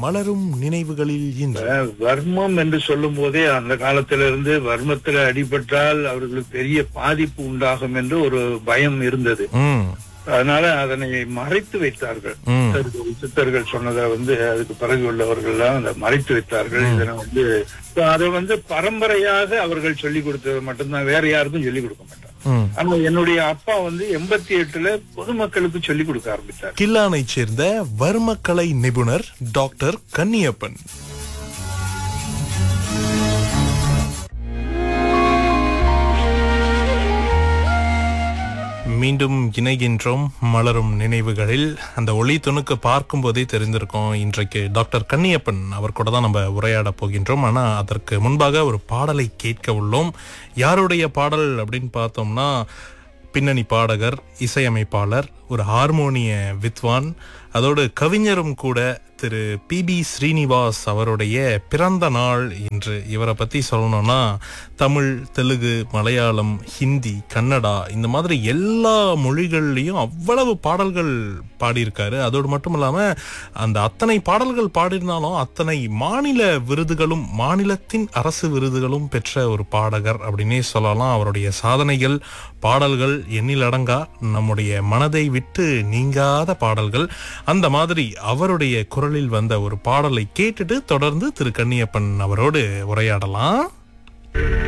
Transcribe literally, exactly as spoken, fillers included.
மலரும் நினைவுகளில் இன்று. அஹ், வர்மம் என்று சொல்லும் போதே அந்த காலத்திலிருந்து வர்மத்தில் அடிபட்டால் அவர்களுக்கு பெரிய பாதிப்பு உண்டாகும் என்று ஒரு பயம் இருந்தது. ம், அதனால அதனை மறைத்து வைத்தார்கள். ம். சித்தர்கள் சித்தர்கள் சொன்னதை வந்து அதுக்கு பிறகு உள்ளவர்கள் எல்லாம் அதை மறைத்து வைத்தார்கள். இதனை வந்து அதை வந்து பரம்பரையாக அவர்கள் சொல்லிக் கொடுத்தது மட்டும்தான், வேற யாருக்கும் சொல்லிக் கொடுக்க மாட்டாங்க. ம். ஆனா என்னுடைய அப்பா வந்து எண்பத்தி எட்டுல பொதுமக்களுக்கு சொல்லிக் கொடுக்க ஆரம்பித்தார். கில்லானைச் சேர்ந்த வர்மக்கலை நிபுணர் டாக்டர் கன்னியப்பன். மீண்டும் இணைகின்றோம் மலரும் நினைவுகளில். அந்த ஒளி துணுக்கு பார்க்கும் போதே தெரிந்திருக்கும் இன்றைக்கு டாக்டர் கன்னியப்பன் அவர் கூட தான் நம்ம உரையாட போகின்றோம். ஆனா அதற்கு முன்பாக ஒரு பாடலை கேட்க உள்ளோம். யாருடைய பாடல் அப்படின்னு பார்த்தோம்னா, பின்னணி பாடகர், இசையமைப்பாளர், ஒரு ஹார்மோனிய வித்வான், அதோடு கவிஞரும் கூட திரு பி பி ஸ்ரீனிவாஸ் அவருடைய பிறந்த நாள் இன்று. இவரை பத்தி சொல்லணும்னா தமிழ், தெலுங்கு, மலையாளம், ஹிந்தி, கன்னடா இந்த மாதிரி எல்லா மொழிகள்லையும் அவ்வளவு பாடல்கள் பாடியிருக்காரு. அதோடு மட்டும் இல்லாம அந்த அத்தனை பாடல்கள் பாடியிருந்தாலும் அத்தனை மாநில விருதுகளும் மாநிலத்தின் அரசு விருதுகளும் பெற்ற ஒரு பாடகர் அப்படின்னே சொல்லலாம். அவருடைய சாதனைகள், பாடல்கள் எண்ணிலடங்கா, நம்முடைய மனதை விட்டு நீங்காத பாடல்கள். அந்த மாதிரி அவருடைய குரலில் வந்த ஒரு பாடலை கேட்டுட்டு தொடர்ந்து திரு கன்னியப்பன் அவரோடு உரையாடலாம்.